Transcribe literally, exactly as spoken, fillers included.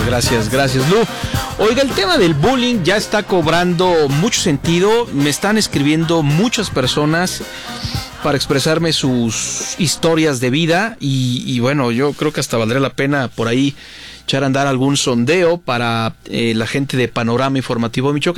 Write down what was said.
gracias, gracias, Lu. Oiga, el tema del bullying ya está cobrando mucho sentido. Me están escribiendo muchas personas para expresarme sus historias de vida y, y bueno, yo creo que hasta valdría la pena por ahí echar a andar algún sondeo para eh, la gente de Panorama Informativo Michoacán.